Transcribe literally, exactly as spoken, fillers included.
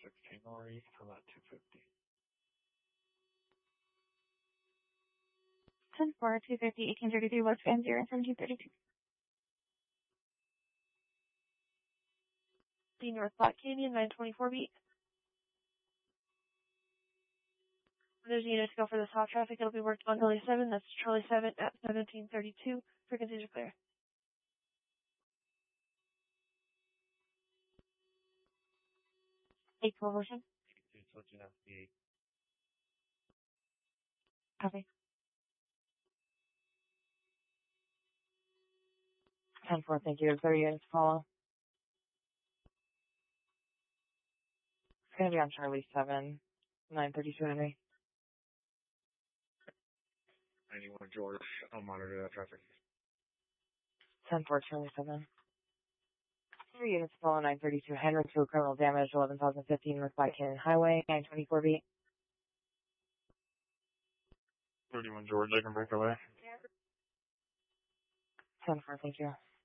sixteen Nori from that two fifty. ten four, two fifty, eighteen thirty-three, West Van zero, seventeen thirty-two. The North Black Canyon, nine twenty-four beat. There's a unit to go for the south traffic. It'll be worked on Charlie seven. That's Charlie seven at seventeen thirty-two. Frequencies are clear. eight twelve Ocean. Switching F B eight. Copy. ten four, thank you. thirty units follow. It's going to be on Charlie seven, nine thirty-two Henry. ninety-one George, I'll monitor that traffic. ten four, Charlie seven. Three units follow, nine thirty-two Henry, to criminal damage, eleven thousand fifteen North Black Canyon Highway, nine twenty-four beat. thirty-one George, I can break away. ten four, thank you.